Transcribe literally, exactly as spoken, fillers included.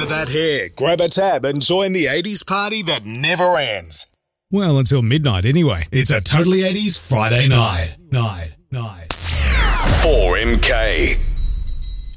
that hair, grab a tab and join the eighties party that never ends. Well, until midnight anyway. It's a Totally eighties Friday night. Night, night. four M K.